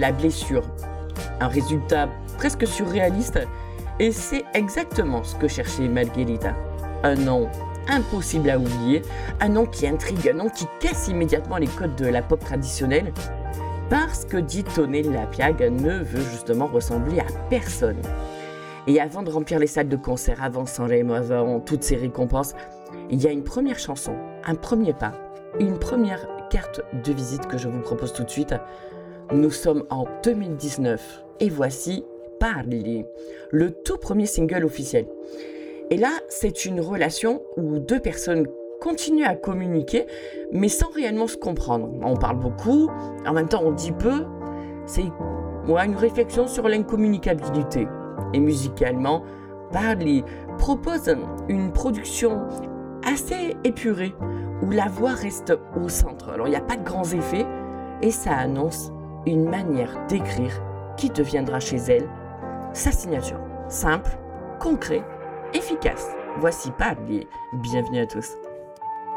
la blessure. Un résultat presque surréaliste, et c'est exactement ce que cherchait Margherita. Un nom impossible à oublier, un nom qui intrigue, un nom qui casse immédiatement les codes de la pop traditionnelle, parce que dit Tone Lapiag ne veut justement ressembler à personne. Et avant de remplir les salles de concert, avant Sanremo, avant toutes ces récompenses, il y a une première chanson, un premier pas, une première carte de visite que je vous propose tout de suite. Nous sommes en 2019 et voici Parli, le tout premier single officiel. Et là, c'est une relation où deux personnes continuent à communiquer, mais sans réellement se comprendre. On parle beaucoup, en même temps on dit peu. C'est une réflexion sur l'incommunicabilité. Et musicalement, Parli propose une production assez épurée, où la voix reste au centre. Alors il n'y a pas de grands effets, et ça annonce une manière d'écrire qui deviendra chez elle sa signature. Simple, concret, efficace. Voici Parli. Bienvenue à tous.